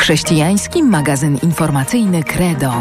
Chrześcijański magazyn informacyjny Credo.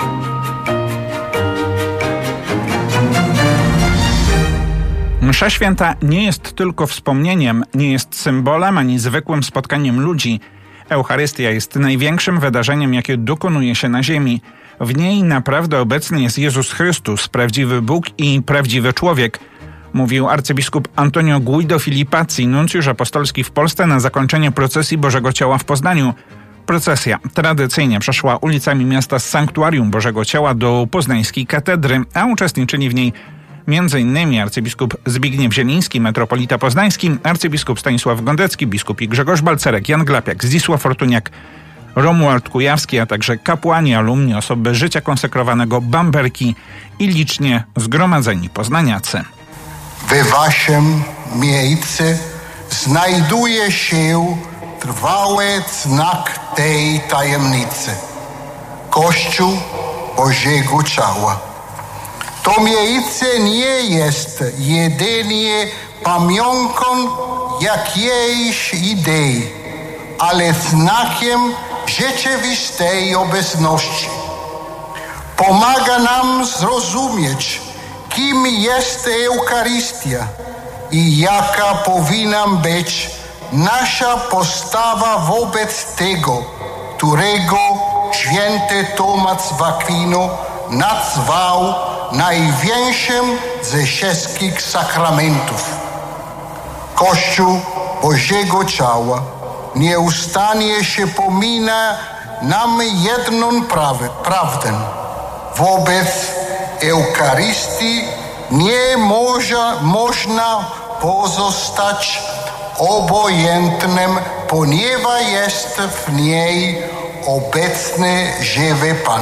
Msza święta nie jest tylko wspomnieniem, nie jest symbolem ani zwykłym spotkaniem ludzi. Eucharystia jest największym wydarzeniem, jakie dokonuje się na ziemi. W niej naprawdę obecny jest Jezus Chrystus, prawdziwy Bóg i prawdziwy człowiek, mówił arcybiskup Antonio Guido Filipazzi, nuncjusz apostolski w Polsce, na zakończenie procesji Bożego Ciała w Poznaniu. Procesja tradycyjnie przeszła ulicami miasta z sanktuarium Bożego Ciała do poznańskiej katedry, a uczestniczyli w niej m.in. arcybiskup Zbigniew Zieliński, metropolita poznański, arcybiskup Stanisław Gondecki, biskup Grzegorz Balcerek, Jan Glapiak, Zdzisław Fortuniak, Romuald Kujawski, a także kapłani, alumni, osoby życia konsekrowanego, bamberki i licznie zgromadzeni poznaniacy. W waszym miejscu znajduje się trwały znak tej tajemnicy. Kościół Bożego Ciała. To miejsce nie jest jedynie pamiątką jakiejś idei, ale znakiem rzeczywistej obecności. Pomaga nam zrozumieć, kim jest Eucharystia i jaka powinna być nasza postawa wobec tego, którego święty Tomasz z Aquino nazwał największym ze wszystkich sakramentów. Kościół Bożego Ciała nieustannie przypomina nam jedną prawdę. Wobec Eucharystii nie można pozostać obojętnym, ponieważ jest w niej obecny żywy Pan.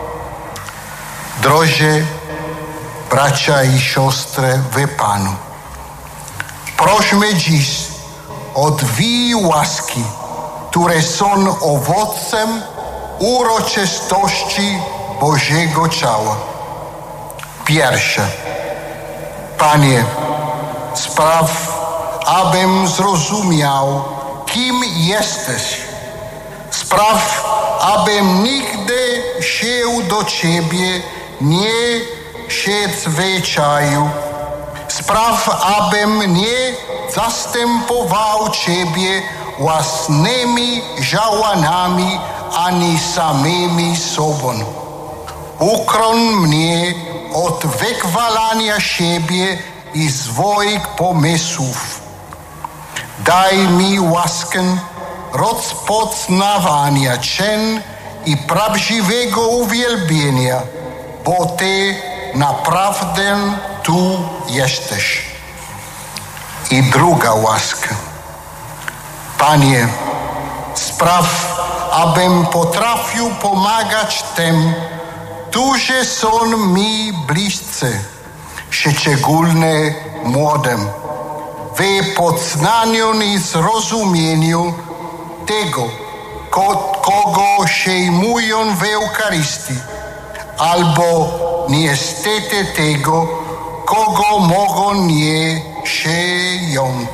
Drodzy bracia i siostry w Panu, prośmy dziś o dwie łaski, które są owocem uroczystości Bożego Ciała. Pierwsza. Panie, spraw, abym zrozumiał, kim jesteś. Spraw, abym nigdy się do Ciebie nie przyzwyczaił. Spraw, abym nie zastępował Ciebie własnymi działaniami ani samymi sobą. Ukroń mnie od wychwalania siebie i swoich pomysłów. Daj mi łaskę rozpoznawania czyn i prawdziwego uwielbienia, bo Ty naprawdę tu jesteś. I druga łaska. Panie, spraw, abym potrafił pomagać tym, którzy są mi bliscy, szczególnie młodym, w poznaniu i zrozumieniu tego, kogo przyjmują w Eucharystii, albo niestety tego, kogo mogą nie przyjąć.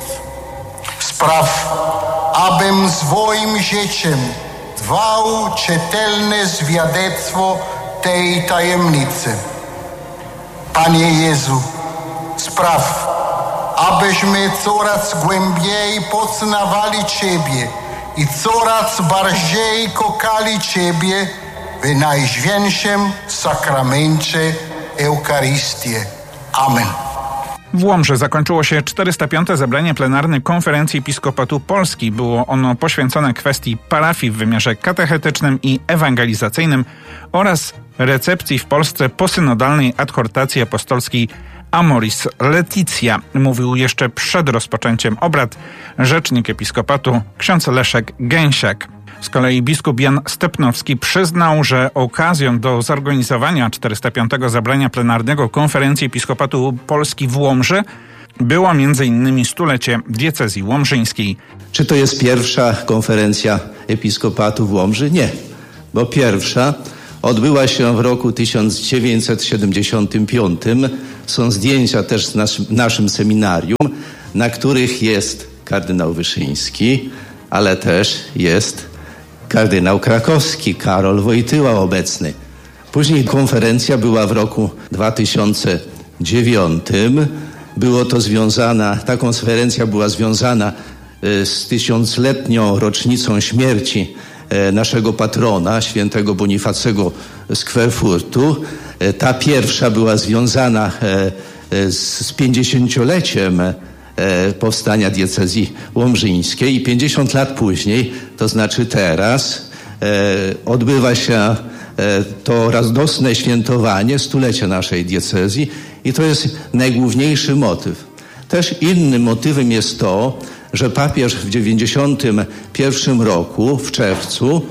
Spraw, abym swoim życiem dał czytelne świadectwo tej tajemnicy. Panie Jezu, spraw, abyśmy coraz głębiej poznawali Ciebie i coraz bardziej kochali Ciebie w najświętszym sakramencie Eucharystię. Amen. W Łomży zakończyło się 405. zebranie plenarne Konferencji Episkopatu Polski. Było ono poświęcone kwestii parafii w wymiarze katechetycznym i ewangelizacyjnym oraz recepcji w Polsce posynodalnej adhortacji apostolskiej Amoris Laetitia. Mówił jeszcze przed rozpoczęciem obrad rzecznik episkopatu ksiądz Leszek Gęsiak. Z kolei biskup Jan Stepnowski przyznał, że okazją do zorganizowania 405. zebrania plenarnego Konferencji Episkopatu Polski w Łomży było m.in. stulecie diecezji łomżyńskiej. Czy to jest pierwsza konferencja episkopatu w Łomży? Nie, bo pierwsza odbyła się w roku 1975. Są zdjęcia też z naszym seminarium, na których jest kardynał Wyszyński, ale też jest kardynał krakowski, Karol Wojtyła obecny. Później konferencja była w roku 2009. Ta konferencja była związana z 1000-letnią rocznicą naszego patrona, świętego Bonifacego z Querfurtu. Ta pierwsza była związana z 50-leciem powstania diecezji łomżyńskiej i 50 lat później, to znaczy teraz, odbywa się to radosne świętowanie stulecia naszej diecezji i to jest najgłówniejszy motyw. Też innym motywem jest to, że papież w 91 roku, w czerwcu,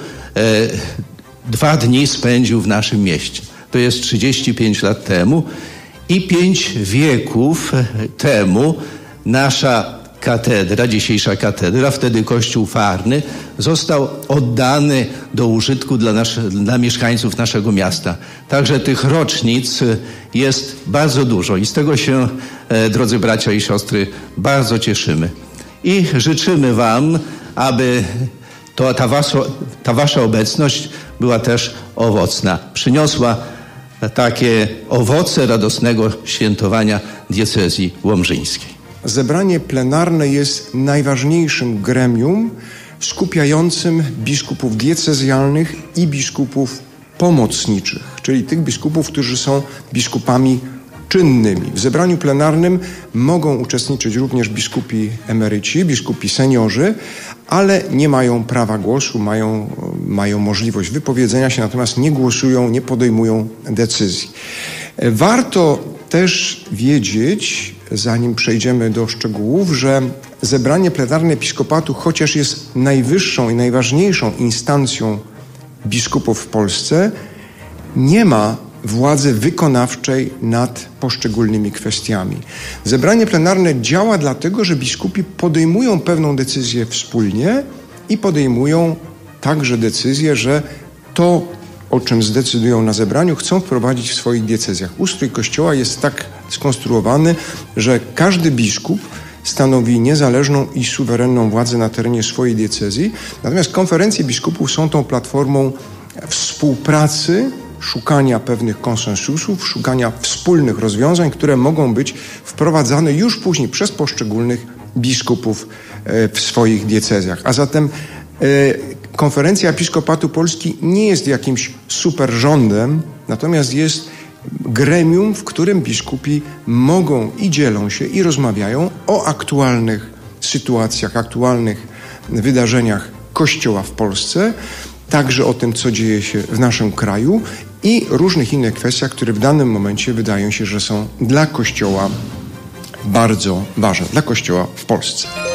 2 dni spędził w naszym mieście. To jest 35 lat temu i 5 wieków temu nasza katedra, dzisiejsza katedra, wtedy kościół farny, został oddany do użytku dla mieszkańców naszego miasta. Także tych rocznic jest bardzo dużo i z tego się, drodzy bracia i siostry, bardzo cieszymy. I życzymy wam, aby ta wasza obecność była też owocna. Przyniosła takie owoce radosnego świętowania diecezji łomżyńskiej. Zebranie plenarne jest najważniejszym gremium skupiającym biskupów diecezjalnych i biskupów pomocniczych, czyli tych biskupów, którzy są biskupami czynnymi. W zebraniu plenarnym mogą uczestniczyć również biskupi emeryci, biskupi seniorzy, ale nie mają prawa głosu, mają możliwość wypowiedzenia się, natomiast nie głosują, nie podejmują decyzji. Warto też wiedzieć, zanim przejdziemy do szczegółów, że zebranie plenarne episkopatu, chociaż jest najwyższą i najważniejszą instancją biskupów w Polsce, nie ma władzy wykonawczej nad poszczególnymi kwestiami. Zebranie plenarne działa dlatego, że biskupi podejmują pewną decyzję wspólnie i podejmują także decyzję, że to, o czym zdecydują na zebraniu, chcą wprowadzić w swoich diecezjach. Ustrój Kościoła jest tak skonstruowany, że każdy biskup stanowi niezależną i suwerenną władzę na terenie swojej diecezji, natomiast konferencje biskupów są tą platformą współpracy, szukania pewnych konsensusów, szukania wspólnych rozwiązań, które mogą być wprowadzane już później przez poszczególnych biskupów w swoich diecezjach. A zatem Konferencja Episkopatu Polski nie jest jakimś superrządem, natomiast jest gremium, w którym biskupi mogą i dzielą się i rozmawiają o aktualnych sytuacjach, aktualnych wydarzeniach Kościoła w Polsce, także o tym, co dzieje się w naszym kraju i różnych innych kwestiach, które w danym momencie wydają się, że są dla Kościoła bardzo ważne, dla Kościoła w Polsce.